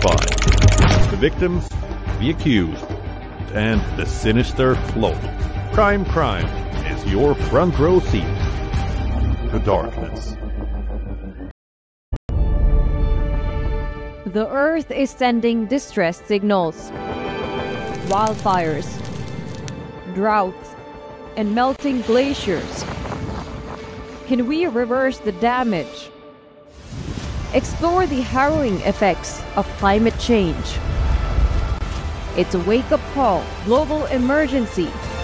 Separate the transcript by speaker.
Speaker 1: Classified. The victims, the accused, and the sinister float. Crime is your front row seat to darkness.
Speaker 2: The Earth is sending distress signals. Wildfires, droughts, and melting glaciers. Can we reverse the damage? Explore the harrowing effects of climate change. It's a wake-up call, global emergency.